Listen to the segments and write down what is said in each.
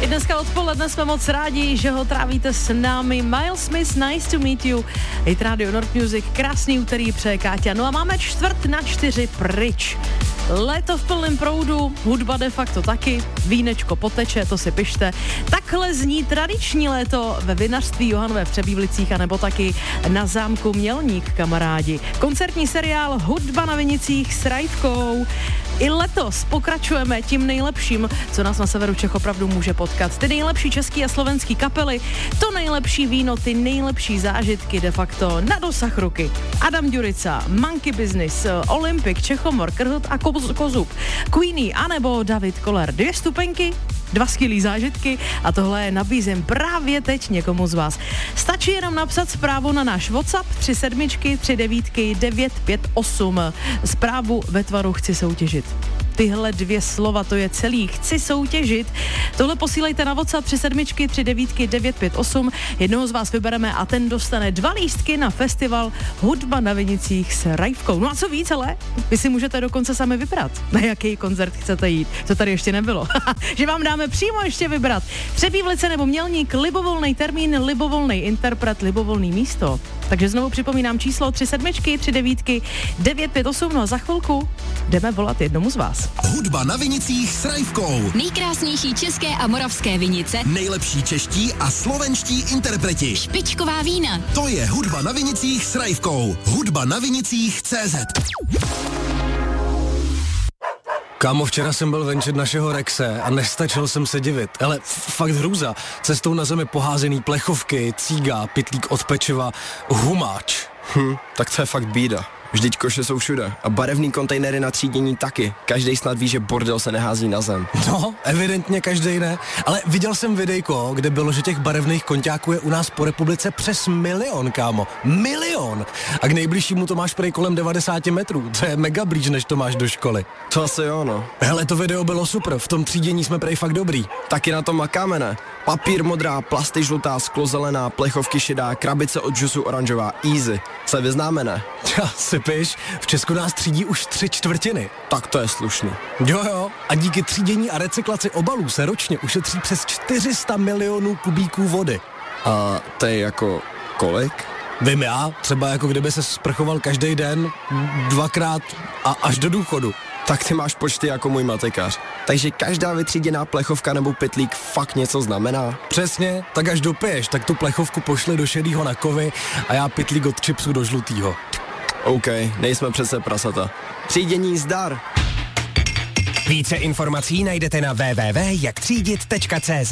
I dneska odpoledne jsme moc rádi, že ho trávíte s námi. Miles Smith, nice to meet you. Hit Radio North Music, krásný úterý přeje Káťa. No a máme 3:45 pryč. Léto v plném proudu, hudba de facto taky, vínečko poteče, to si pište. Takhle zní tradiční léto ve vinařství Johanové v Třebílicích, anebo taky na zámku Mělník, kamarádi. Koncertní seriál Hudba na vinicích s Rajvkou. I letos pokračujeme tím nejlepším, co nás na severu Čech opravdu může potkat. Ty nejlepší český a slovenský kapely, to nejlepší víno, ty nejlepší zážitky de facto na dosah ruky. Adam Ďurica, Monkey Business, Olympic, Čechomor, Krhut a Kozub, Queenie anebo David Koller. 2 stupenky, 2 skvělý zážitky a tohle nabízím právě teď někomu z vás. Stačí jenom napsat zprávu na náš WhatsApp 3739 958. Zprávu ve tvaru chci soutěžit. Tyhle 2 slova, to je celý. Chci soutěžit. Tohle posílejte na WhatsApp 3739 958. Jednoho z vás vybereme a ten dostane 2 lístky na festival Hudba na vinicích s Rajvkou. No a co víc, ale vy si můžete dokonce sami vybrat, na jaký koncert chcete jít. To tady ještě nebylo. Že vám dáme přímo ještě vybrat. Třebílice nebo Mělník, libovolný termín, libovolný interpret, libovolný místo. Takže znovu připomínám číslo 3739 958. No a za chvilku jdeme volat jednomu z vás. Hudba na vinicích s Rajvkou. Nejkrásnější české a moravské vinice. Nejlepší čeští a slovenští interpreti. Špičková vína. To je Hudba na vinicích s Rajvkou. Hudba na vinicích CZ. Kámo, včera jsem byl venčit našeho Rexe a nestačil jsem se divit. Ale fakt hrůza. Cestou na zemi poházený plechovky, cíga, pytlík od pečiva, humáč. Tak to je fakt bída. Vždyť koše jsou všude a barevný kontejnery na třídění taky. Každej snad ví, že bordel se nehází na zem. No, evidentně každej ne. Ale viděl jsem videjko, kde bylo, že těch barevných konťáků je u nás po republice přes 1 milion, kámo. 1 milion! A k nejbližšímu to máš prej kolem 90 metrů. To je mega blíž, než to máš do školy. To asi jo, no. Hele, to video bylo super, v tom třídění jsme prej fakt dobrý. Taky na tom makáme, ne? Papír modrá, plasty žlutá, sklo zelená, plechovky šedá, krabice od džusu oranžová, easy. Se vyznáme, ne? Ja, sypiš, v Česku nás třídí už 3/4. Tak to je slušný. Jo, a díky třídění a recyklaci obalů se ročně ušetří přes 400 milionů kubíků vody. A to je jako kolik? Vím já, třeba jako kdyby se sprchoval každý den, 2krát a až do důchodu. Tak ty máš počty jako můj matikář. Takže každá vytříděná plechovka nebo pytlík fakt něco znamená? Přesně, tak až dopiješ, tak tu plechovku pošli do šedýho na kovy a já pytlík od chipsu do žlutýho. OK, nejsme přece prasata. Třídění zdar! Více informací najdete na www.jaktřídit.cz.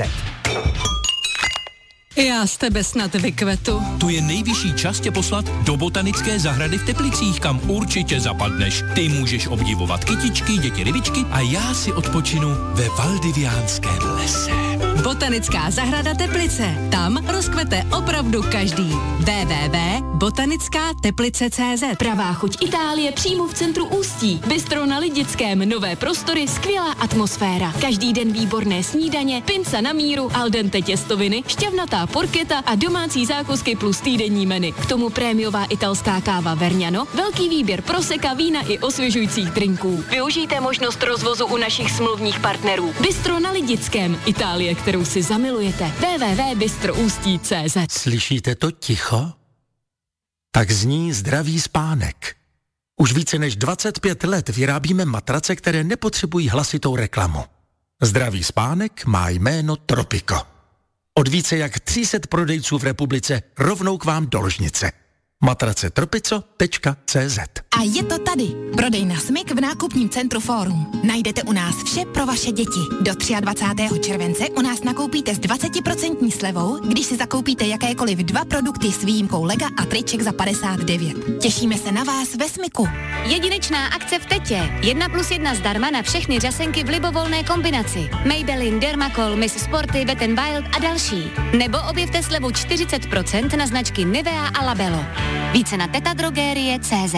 Já z tebe snad vykvetu. Tu je nejvyšší čas tě poslat do botanické zahrady v Teplicích, kam určitě zapadneš. Ty můžeš obdivovat kytičky, děti rybičky a já si odpočinu ve Valdiviánském lese. Botanická zahrada Teplice. Tam rozkvete opravdu každý. www.botanickáteplice.cz. Pravá chuť Itálie přímo v centru Ústí. Bistro na Lidickém, nové prostory, skvělá atmosféra. Každý den výborné snídaně, pinca na míru, al dente těstoviny, šťavnatá porketa a domácí zákusky plus týdenní menu. K tomu prémiová italská káva Vergnano, velký výběr proseka, vína i osvěžujících drinků. Využijte možnost rozvozu u našich smluvních partnerů. Bistro na Lidickém, Itálie, kterou si zamilujete. www.bistroustí.cz. Slyšíte to ticho? Tak zní zdravý spánek. Už více než 25 let vyrábíme matrace, které nepotřebují hlasitou reklamu. Zdravý spánek má jméno Tropico. Od více jak 300 prodejců v republice rovnou k vám do ložnice. matracetropico.cz. A je to tady. Prodej na Smyk v nákupním centru Fórum. Najdete u nás vše pro vaše děti. Do 23. července u nás nakoupíte s 20% slevou, když si zakoupíte jakékoliv 2 produkty s výjimkou lega a triček za 59. Těšíme se na vás ve Smyku. Jedinečná akce v Tetě. 1+1 zdarma na všechny řasenky v libovolné kombinaci. Maybelline, Dermacol, Miss Sporty, Wet n Wild a další. Nebo objevte slevu 40% na značky Nivea a Labello. Více na tetadrogerie.cz.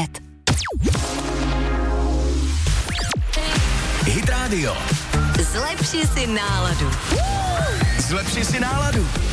Hit Radio. Zlepši si náladu. Zlepši si náladu.